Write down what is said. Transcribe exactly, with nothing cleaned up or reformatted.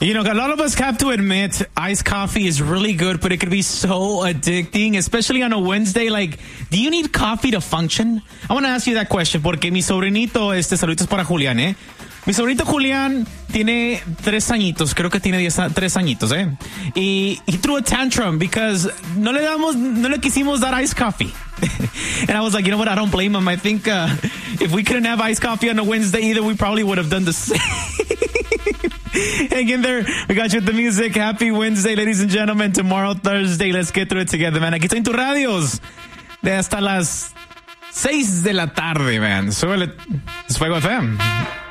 You know, a lot of us have to admit iced coffee is really good, but it could be so addicting, especially on a Wednesday. Like, do you need coffee to function? I want to ask you that question porque mi sobrinito, este, saluditos para Julián, ¿eh? Mi sobrinito Julián tiene tres añitos, creo que tiene diez, tres añitos, ¿eh? Y he threw a tantrum because no le damos, no le quisimos dar iced coffee. And I was like, you know what? I don't blame him. I think uh, if we couldn't have iced coffee on a Wednesday either, we probably would have done the same. Hang in there. We got you with the music. Happy Wednesday, ladies and gentlemen. Tomorrow, Thursday. Let's get through it together, man. Aquí estoy en tus radios de hasta las seis de la tarde, man. Súbele. Es Fuego F M.